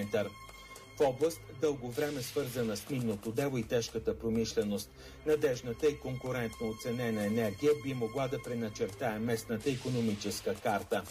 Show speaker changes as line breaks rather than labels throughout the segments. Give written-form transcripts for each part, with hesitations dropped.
В област, дълго време свързана с минното дело и тежката промишленост, надежната и конкурентно оценена енергия би могла да преначертае местната икономическа карта.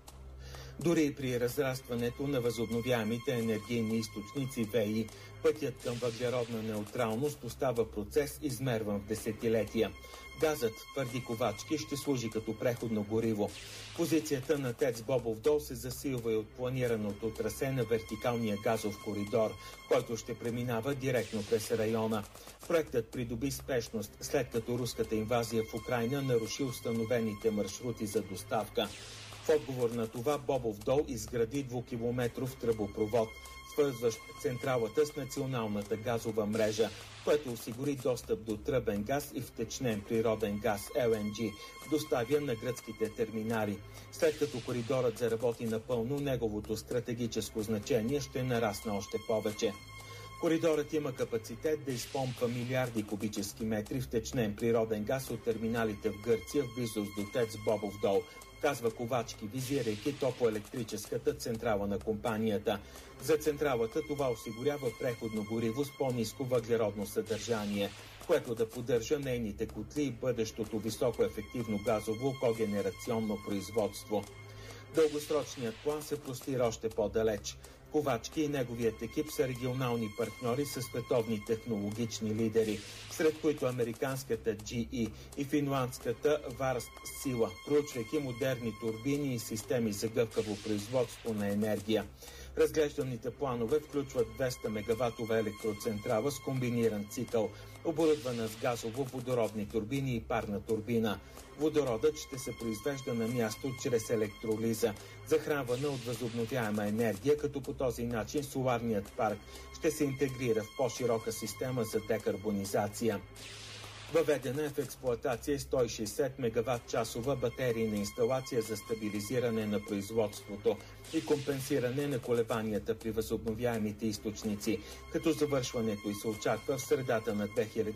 Дори и при разрастването на възобновяемите енергийни източници ВЕИ, пътят към въглеродна неутралност остава процес, измерван в десетилетия. Газът, твърди Ковачки, ще служи като преходно гориво. Позицията на ТЕЦ Бобов дол се засилва и от планираното трасе на вертикалния газов коридор, който ще преминава директно през района. Проектът придоби спешност, след като руската инвазия в Украйна наруши установените маршрути за доставка. В отговор на това Бобов дол изгради 2-километров тръбопровод, свързващ централата с националната газова мрежа, което осигури достъп до тръбен газ и втечнен природен газ LNG, доставян на гръцките терминали. След като коридорът заработи напълно, неговото стратегическо значение ще нарасне още повече. Коридорът има капацитет да изпомпва милиарди кубически метри втечнен природен газ от терминалите в Гърция в близост до ТЕЦ Бобов дол, казва Ковачки, визирайки топлоелектрическата централа на компанията. За централата това осигурява преходно гориво с по-ниско въглеродно съдържание, което да поддържа нейните котли и бъдещото високоефективно газово когенерационно производство. Дългосрочният план се простира още по-далеч. Ковачки и неговият екип са регионални партньори със световни технологични лидери, сред които американската GE и финландската Варст Сила, проучвайки модерни турбини и системи за гъвкаво производство на енергия. Разглежданите планове включват 200 мегаватова електроцентрала с комбиниран цикъл, оборудвана с газово-водородни турбини и парна турбина. Водородът ще се произвежда на място чрез електролиза, захранвана от възобновяема енергия, като по този начин соларният парк ще се интегрира в по-широка система за декарбонизация. Въведена е в експлоатация 160 мегаватт-часова батерийна инсталация за стабилизиране на производството и компенсиране на колебанията при възобновяемите източници, като завършването й се очаква в средата на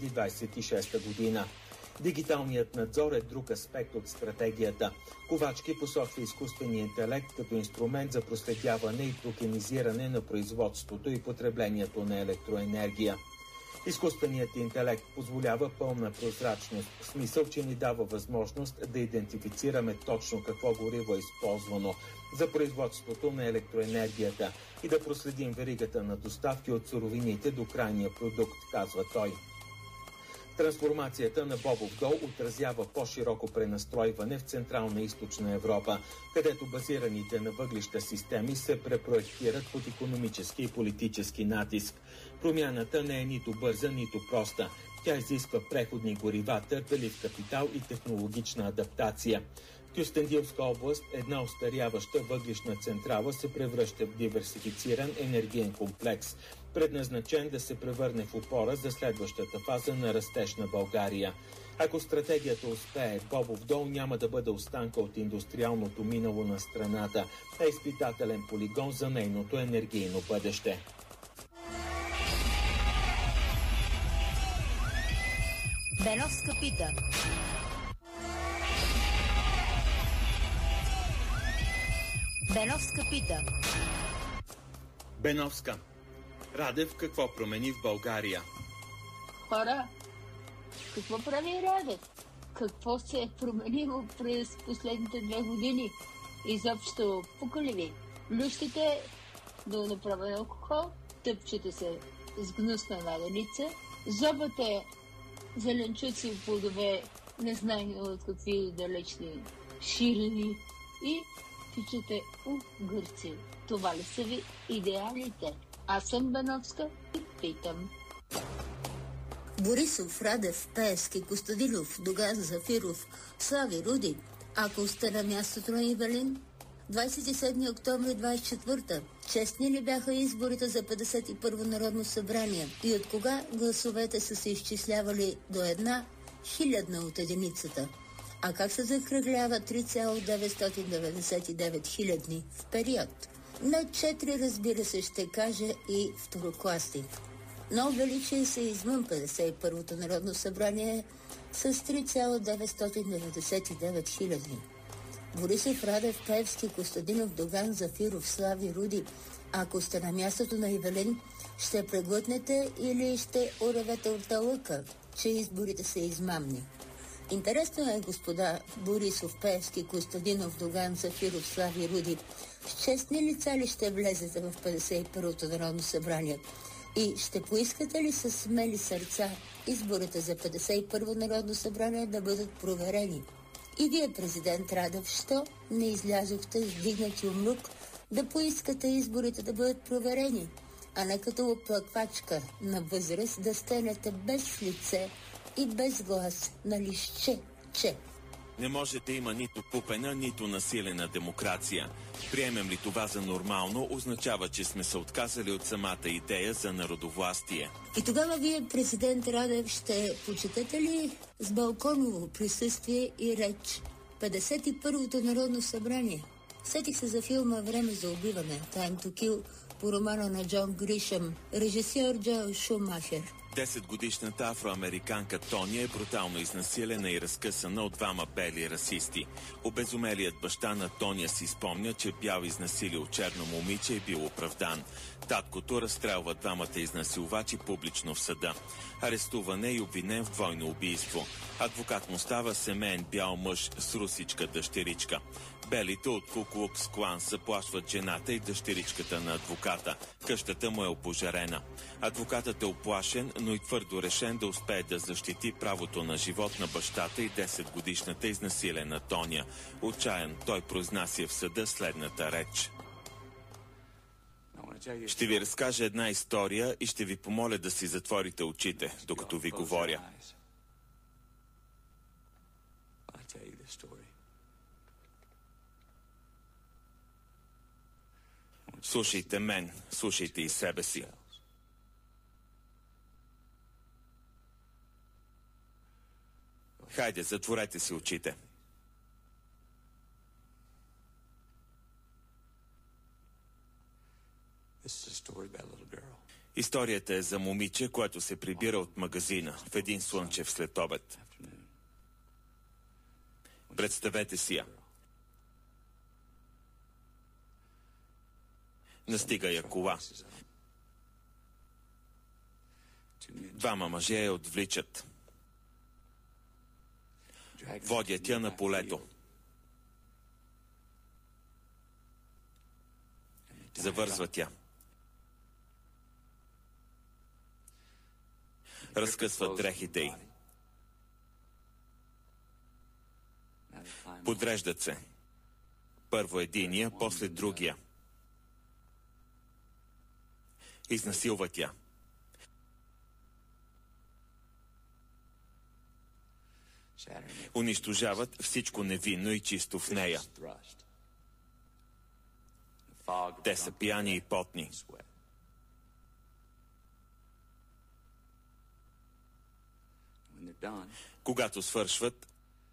2026 година. Дигиталният надзор е друг аспект от стратегията. Ковачки посочва изкуствения интелект като инструмент за проследяване и токенизиране на производството и потреблението на електроенергия. Изкуственият интелект позволява пълна прозрачност, в смисъл, че ни дава възможност да идентифицираме точно какво гориво е използвано за производството на електроенергията и да проследим веригата на доставки от суровините до крайния продукт, казва той. Трансформацията на Бобов дол отразява по-широко пренастройване в Централна и Източна Европа, където базираните на въглища системи се препроектират под икономически и политически натиск. Промяната не е нито бърза, нито проста. Тя изисква преходни горива, търпелив капитал и технологична адаптация. В Кюстендилска област една остаряваща въглищна централа се превръща в диверсифициран енергиен комплекс, предназначен да се превърне в опора за следващата фаза на растеж на България. Ако стратегията успее, Бобов дол няма да бъде останка от индустриалното минало на страната, а изпитателен полигон за нейното енергийно бъдеще.
Беновска пита. Беновска пита.
Беновска. Радев какво промени в България?
Хора, какво прави Радев? Какво се е променило през последните 2 години? Изобщо пука ли ви? Плющите до направен алкохол, тъпчете се с гнусна наденица, зобате зеленчуци и плодове, незнайно от какви далечни ширини и тичате у Гърция. Това ли са ви идеалите? Аз съм Беновска и питам.
Борисов, Радев, Пеевски, Костадинов, Доган, Зафиров, Слави, Руди. Ако сте на мястото на Ивелин? 27 октомври 24-та. Честни ли бяха изборите за 51-во Народно събрание? И от кога гласовете са се изчислявали до 1/1000 от единицата? А как се закръглява 3,999 хилядни в период? На 4, разбира се, ще каже и второкласник. Но величие се извън 51-то Народно събрание с 3,999 хилядни. Борисов, Радев, Пеевски, Костадинов, Доган, Зафиров, Слави, Руди Ако сте на мястото на Ивелин, ще преглътнете или ще уревете от лъка, че изборите са измамни. Интересно е, господа Борисов, Пеевски, Костадинов, Доган, Зафиров, Слави, Руди, с честни лица ли ще влезете в 51-то Народно събрание? И ще поискате ли със смели сърца изборите за 51-во Народно събрание да бъдат проверени? И вие, президент Радев, що не излязохте с вдигнати умлук да поискате изборите да бъдат проверени, а не като оплаквачка на възраст да стенете без лице и без глас на листче, че.
Не може да има нито купена, нито насилена демокрация. Приемем ли това за нормално, означава, че сме се отказали от самата идея за народовластие.
И тогава вие, президент Радев, ще почетете ли с балконово присъствие и реч 51-то Народно събрание? Сетих се за филма «Време за убиване» (Time to Kill) по романа на Джон Гришъм, режисьор Джоел Шумахер.
10-годишната афроамериканка Тоня е брутално изнасилена и разкъсана от двама бели расисти. Обезумелият баща на Тоня си спомня, че бял изнасилил черно момиче и бил оправдан. Таткото разстрелва двамата изнасилвачи публично в съда. Арестуван е и обвинен в двойно убийство. Адвокат му става семейен бял мъж с русичка дъщеричка. Белите от Ку Клукс Клан заплашват жената и дъщеричката на адвоката. Къщата му е опожарена. Адвокатът е оплашен, но и твърдо решен да успее да защити правото на живот на бащата и 10-годишната изнасилена Тоня. Отчаян, той произнася в съда следната реч. Ще ви разкажа една история и ще ви помоля да си затворите очите, докато ви говоря. Слушайте мен, слушайте и себе си. Хайде, затворете си очите. Историята е за момиче, което се прибира от магазина в един слънчев следобед. Представете си я. Настига я кола. Двама мъже я отвличат. Водят я на полето. Завързват я. Разкъсват дрехите й. Подреждат се. Първо единия, после другия. Изнасилват я. Унищожават всичко невинно и чисто в нея. Те са пияни и потни. Когато свършват,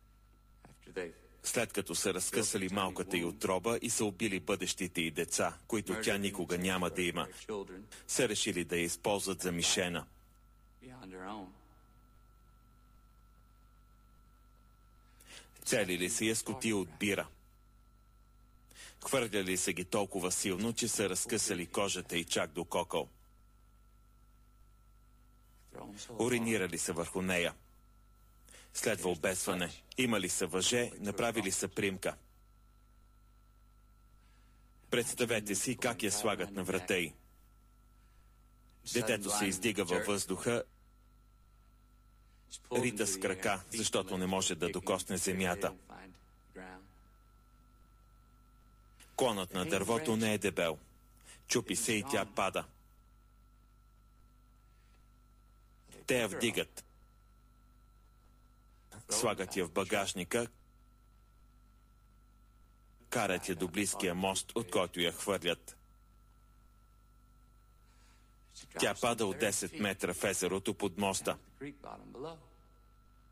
след като са разкъсали малката й утроба и са убили бъдещите й деца, които тя никога няма да има, са решили да я използват за мишена. Целили се я с кутия от бира. Хвърляли са ги толкова силно, че са разкъсали кожата й чак до кокъл. Уринирали са върху нея. Следва обесване. Имали са въже, направили са примка. Представете си как я слагат на врата й. Детето се издига във въздуха, рита с крака, защото не може да докосне земята. Клонът на дървото не е дебел. Чупи се и тя пада. Те я вдигат. Слагат я в багажника, карат я до близкия мост, от който я хвърлят. Тя пада от 10 метра в езерото под моста.